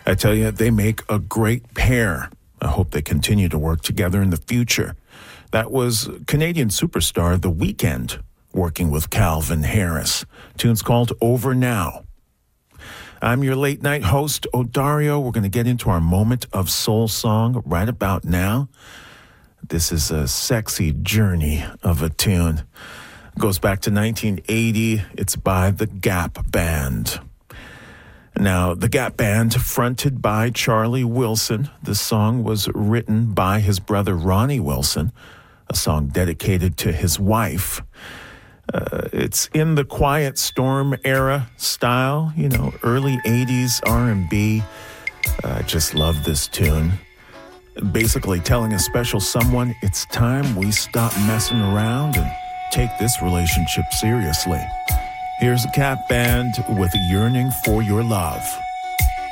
I tell you, they make a great pair. I hope they continue to work together in the future. That was Canadian superstar The Weeknd working with Calvin Harris. Tune's called Over Now. I'm your late night host, Odario. We're going to get into our moment of soul song right about now. This is a sexy journey of a tune. It goes back to 1980. It's by the Gap Band. Now, the Gap Band, fronted by Charlie Wilson. This song was written by his brother Ronnie Wilson, a song dedicated to his wife. It's in the Quiet Storm era style, early 80s R&B. I just love this tune. Basically telling a special someone, it's time we stop messing around and take this relationship seriously. Here's a Gap Band with Yearning for Your Love.